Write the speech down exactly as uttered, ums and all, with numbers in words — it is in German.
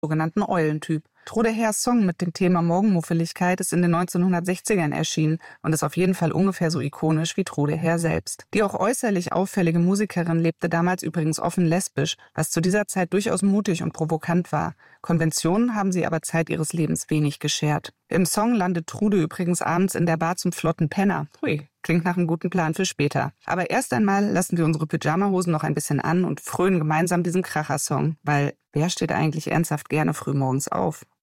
sogenannten Eulentyp. Trude Herrs Song mit dem Thema Morgenmuffeligkeit ist in den neunzehnhundertsechzigern erschienen und ist auf jeden Fall ungefähr so ikonisch wie Trude Herr selbst. Die auch äußerlich auffällige Musikerin lebte damals übrigens offen lesbisch, was zu dieser Zeit durchaus mutig und provokant war. Konventionen haben sie aber Zeit ihres Lebens wenig geschert. Im Song landet Trude übrigens abends in der Bar zum flotten Penner. Hui, klingt nach einem guten Plan für später. Aber erst einmal lassen wir unsere Pyjamahosen noch ein bisschen an und frönen gemeinsam diesen Kracher-Song, weil wer steht eigentlich ernsthaft gerne frühmorgens auf?